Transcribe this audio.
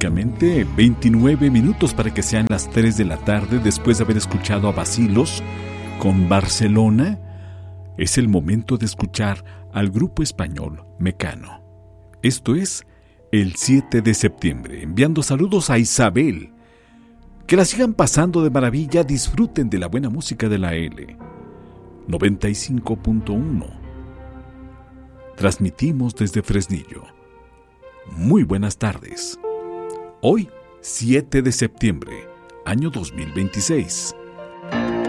únicamente 29 minutos para que sean las 3 de la tarde después de haber escuchado a Bacilos con Barcelona. Es el momento de escuchar al grupo español Mecano. Esto es el 7 de septiembre, enviando saludos a Isabel. Que la sigan pasando de maravilla, disfruten de la buena música de la L 95.1. Transmitimos desde Fresnillo. Muy buenas tardes. Hoy, 7 de septiembre, año 2026.